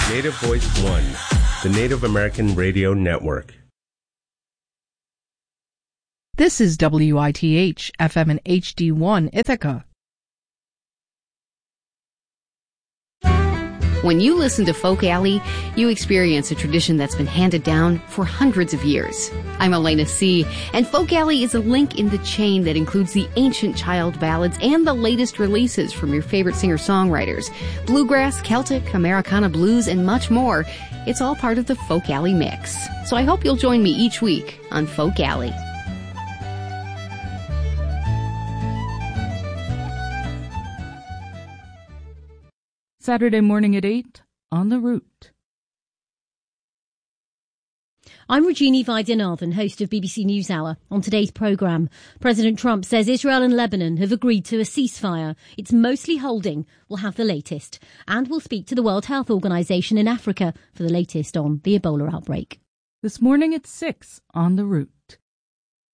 Native Voice One, the Native American Radio Network. This is WITH FM and HD1 Ithaca. When you listen to Folk Alley, you experience a tradition that's been handed down for hundreds of years. I'm Elena C., and Folk Alley is a link in the chain that includes the ancient child ballads and the latest releases from your favorite singer-songwriters. Bluegrass, Celtic, Americana blues, and much more. It's all part of the Folk Alley mix. So I hope you'll join me each week on Folk Alley. Saturday morning at 8 on the route. I'm Regina Vaidyanathan, host of BBC NewsHour. On today's programme, President Trump says Israel and Lebanon have agreed to a ceasefire. It's mostly holding. We'll have the latest. And we'll speak to the World Health Organization in Africa for the latest on the Ebola outbreak. This morning at 6 on the route.